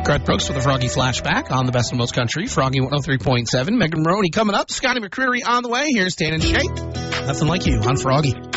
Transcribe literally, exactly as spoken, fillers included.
Garth Brooks with a Froggy Flashback on the Best of Most Country. Froggy one oh three point seven. Megan Maroney coming up. Scotty McCreery on the way. Here's Dan and Shay. Nothing like you on Froggy.